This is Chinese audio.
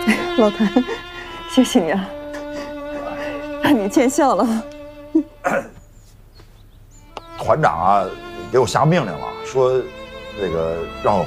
老谭，谢谢你啊，让你见笑了。 团长啊，给我下命令了，说那个让我